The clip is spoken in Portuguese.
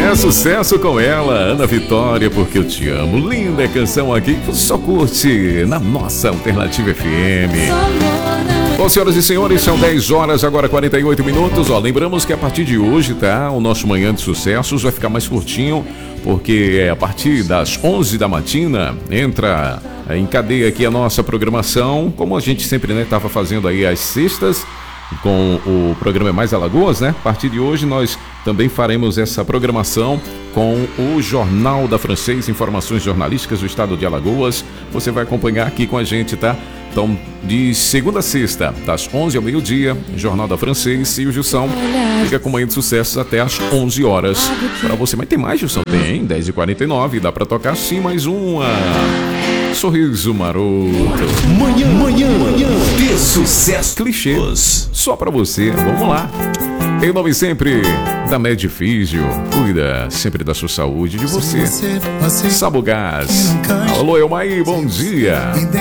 É sucesso com ela, Ana Vitória, Porque Eu Te Amo. Linda canção aqui que você só curte na nossa Alternativa FM. Bom, senhoras e senhores, são 10 horas, agora 48 minutos. Ó, lembramos que a partir de hoje, tá? O nosso Manhã de Sucessos vai ficar mais curtinho, porque a partir das 11 da matina entra em cadeia aqui a nossa programação, como a gente sempre, né, estava fazendo aí às sextas, com o programa Mais Alagoas, né? A partir de hoje nós também faremos essa programação com o Jornal da Francês, informações jornalísticas do estado de Alagoas. Você vai acompanhar aqui com a gente, tá? Então, de segunda a sexta, das 11 ao meio-dia, Jornal da Francês, e o Gilson fica com Manhã de Sucessos até às 11 horas. Para você, mas tem mais, Gilson? Tem, 10h49, dá para tocar sim mais uma. Sorriso Maroto. Manhã de Sucesso. Clichês, só pra você, vamos lá. Em nome sempre da Medifísio, cuida sempre da sua saúde e de você. Sabugás. Alô, Elmaí, bom dia.